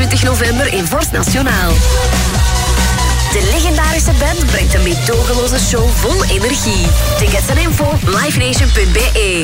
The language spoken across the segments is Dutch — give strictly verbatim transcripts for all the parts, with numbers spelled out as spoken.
eenentwintig november in Vorst Nationaal. De legendarische band brengt een meedogenloze show vol energie. Tickets en info livenation punt b e.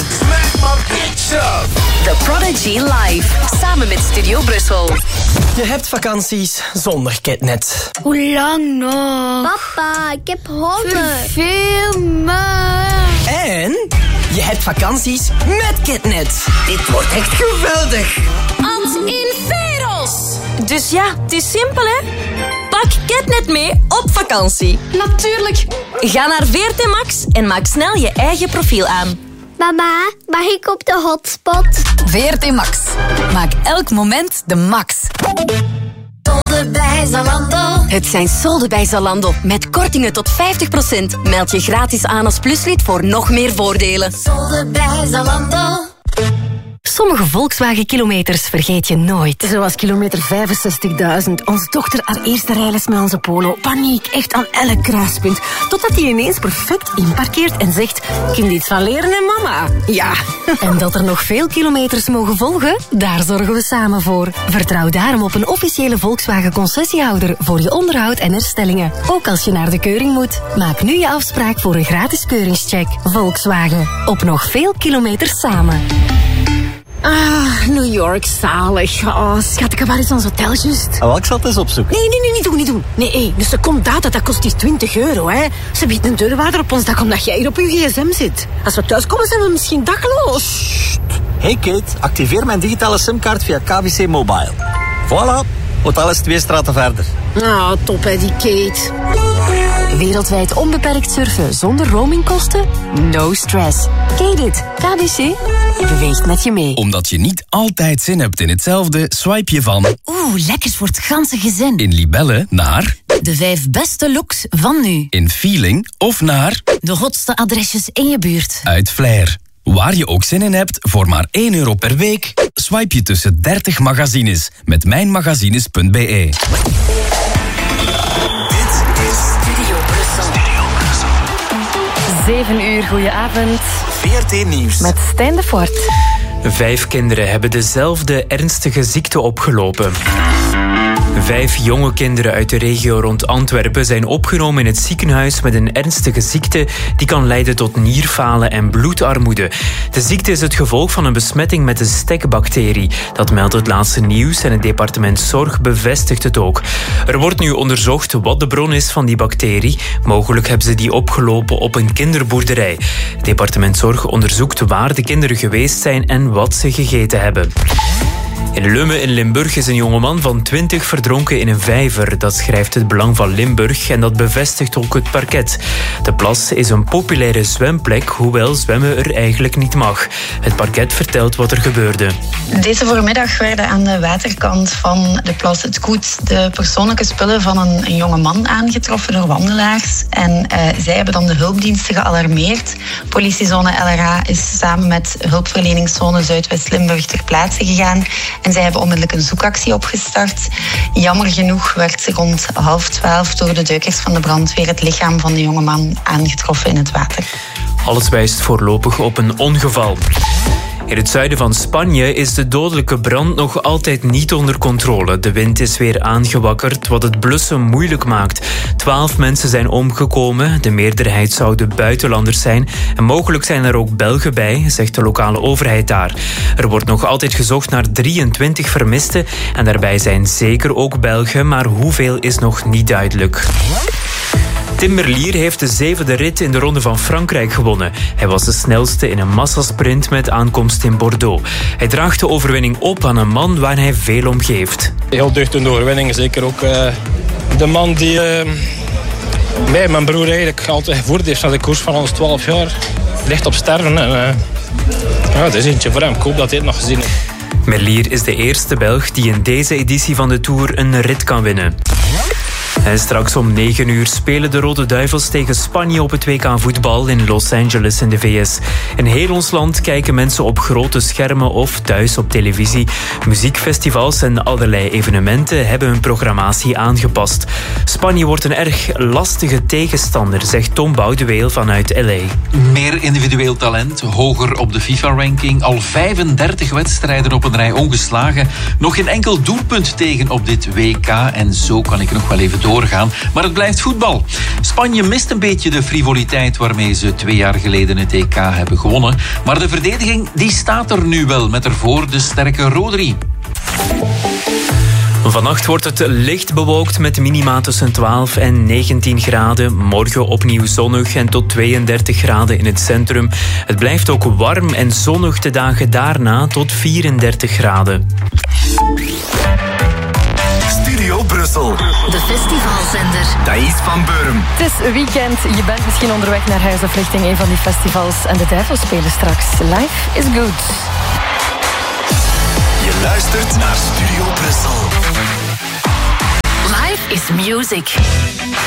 The Prodigy Live, samen met Studio Brussel. Je hebt vakanties zonder Ketnet. Hoe lang nog? Papa, ik heb honger. Veel maar. En je hebt vakanties met Ketnet. Dit wordt echt geweldig. Ans in Veros. Dus ja, het is simpel, hè? Pak Ketnet mee op vakantie. Natuurlijk. Ga naar V R T Max en maak snel je eigen profiel aan. Mama, mag ik op de hotspot? V R T Max. Maak elk moment de max. Solden bij Zalando. Het zijn solden bij Zalando. Met kortingen tot vijftig procent. Meld je gratis aan als pluslid voor nog meer voordelen. Solden bij Zalando. Sommige Volkswagen-kilometers vergeet je nooit. Zoals kilometer vijfenzestigduizend. Onze dochter haar eerste rijles met onze Polo. Paniek, echt aan elk kruispunt. Totdat hij ineens perfect inparkeert en zegt... Kind iets van leren, hè, mama? Ja. En dat er nog veel kilometers mogen volgen? Daar zorgen we samen voor. Vertrouw daarom op een officiële Volkswagen-concessiehouder... voor je onderhoud en herstellingen. Ook als je naar de keuring moet. Maak nu je afspraak voor een gratis keuringscheck. Volkswagen. Op nog veel kilometers samen. Ah, New York, zalig. Oh, schat, waar is ons hotel juist? Ah, wel, ik zal het eens opzoeken. Nee, nee, nee, niet doen, niet doen. Nee, hey, dus de secondaat, dat kost hier twintig euro, hè. Ze biedt een deurwaarder op ons dak omdat jij hier op je gsm zit. Als we thuis komen, zijn we misschien dakloos. Hey Kate, activeer mijn digitale simkaart via K V C Mobile. Voilà, hotel is twee straten verder. Ah, top, hè, die Kate. Wereldwijd onbeperkt surfen zonder roamingkosten? No stress. Ken dit? K B C beweegt met je mee. Omdat je niet altijd zin hebt in hetzelfde, swipe je van... Oeh, lekkers voor het ganse gezin. In Libelle naar... De vijf beste looks van nu. In Feeling of naar... De hotste adresjes in je buurt. Uit Flair. Waar je ook zin in hebt, voor maar één euro per week... swipe je tussen dertig magazines met mijnmagazines punt b e. zeven uur, goedenavond. V R T Nieuws. Met Stijn de Voort. Vijf kinderen hebben dezelfde ernstige ziekte opgelopen. Vijf jonge kinderen uit de regio rond Antwerpen zijn opgenomen in het ziekenhuis met een ernstige ziekte die kan leiden tot nierfalen en bloedarmoede. De ziekte is het gevolg van een besmetting met de stekbacterie. Dat meldt het laatste nieuws en het departement Zorg bevestigt het ook. Er wordt nu onderzocht wat de bron is van die bacterie. Mogelijk hebben ze die opgelopen op een kinderboerderij. Het departement Zorg onderzoekt waar de kinderen geweest zijn en wat ze gegeten hebben. In Lummen in Limburg is een jongeman van twintig verdronken in een vijver. Dat schrijft het Belang van Limburg en dat bevestigt ook het parket. De plas is een populaire zwemplek, hoewel zwemmen er eigenlijk niet mag. Het parket vertelt wat er gebeurde. Deze voormiddag werden aan de waterkant van de plas Het Koet de persoonlijke spullen van een, een jonge man aangetroffen door wandelaars. En uh, zij hebben dan de hulpdiensten gealarmeerd. Politiezone L R A is samen met hulpverleningszone Zuidwest-Limburg ter plaatse gegaan. En zij hebben onmiddellijk een zoekactie opgestart. Jammer genoeg werd rond half twaalf door de duikers van de brandweer het lichaam van de jongeman aangetroffen in het water. Alles wijst voorlopig op een ongeval. In het zuiden van Spanje is de dodelijke brand nog altijd niet onder controle. De wind is weer aangewakkerd, wat het blussen moeilijk maakt. Twaalf mensen zijn omgekomen. De meerderheid zouden buitenlanders zijn. En mogelijk zijn er ook Belgen bij, zegt de lokale overheid daar. Er wordt nog altijd gezocht naar drieëntwintig vermisten. En daarbij zijn zeker ook Belgen, maar hoeveel is nog niet duidelijk. Tim Merlier heeft de zevende rit in de Ronde van Frankrijk gewonnen. Hij was de snelste in een massasprint met aankomst in Bordeaux. Hij draagt de overwinning op aan een man waar hij veel om geeft. Heel deugdende overwinning. Zeker ook uh, de man die uh, mij, mijn broer eigenlijk altijd gevoerd heeft naar de koers van ons twaalf jaar. Ligt op sterven. En, uh, ja, het is eentje voor hem. Ik hoop dat hij het nog gezien heeft. Merlier is de eerste Belg die in deze editie van de Tour een rit kan winnen. En straks om negen uur spelen de Rode Duivels tegen Spanje op het W K voetbal in Los Angeles in de V S. In heel ons land kijken mensen op grote schermen of thuis op televisie. Muziekfestivals en allerlei evenementen hebben hun programmatie aangepast. Spanje wordt een erg lastige tegenstander, zegt Tom Boudeweel vanuit L A. Meer individueel talent, hoger op de FIFA-ranking, al vijfendertig wedstrijden op een rij ongeslagen, nog geen enkel doelpunt tegen op dit W K en zo kan ik nog wel even doorgaan. Maar het blijft voetbal. Spanje mist een beetje de frivoliteit waarmee ze twee jaar geleden het E K hebben gewonnen. Maar de verdediging die staat er nu wel met ervoor de sterke Rodri. Vannacht wordt het licht bewolkt met minima tussen twaalf en negentien graden. Morgen opnieuw zonnig en tot tweeëndertig graden in het centrum. Het blijft ook warm en zonnig de dagen daarna tot vierendertig graden. Studio Brussel. De festivalzender. Thais van Beurum. Het is weekend. Je bent misschien onderweg naar huis of richting een van die festivals. En de Duivels spelen straks. Life is good. Je luistert naar Studio Brussel. Life is music.